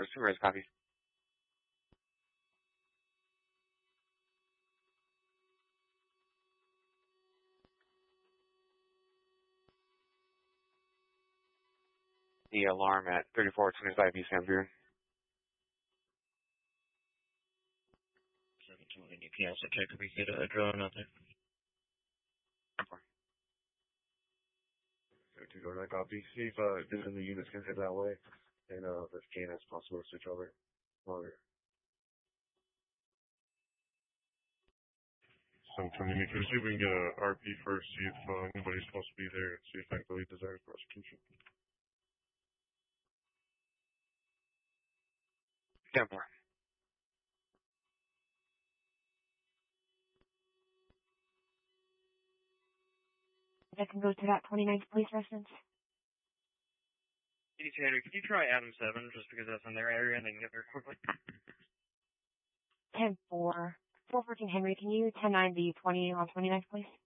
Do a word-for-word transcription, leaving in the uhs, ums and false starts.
for Suarez, copy. The alarm at thirty-four twenty-five East Van Buren. seven twenty, you can also check if we get a drone out there. two door nine copy. See if uh, this in the units can head that way, and uh, if can as possible to switch over. Longer. seven twenty, can we see if we can get a R P first, see if uh, anybody's supposed to be there, see if that really desires prosecution. ten four. I can go to that twenty-ninth police residence. eighty-two Henry, could you try Adam seven, just because that's in their area and they can get there quickly? ten four. four fourteen Henry, can you ten nine the twenty on twenty-ninth, please?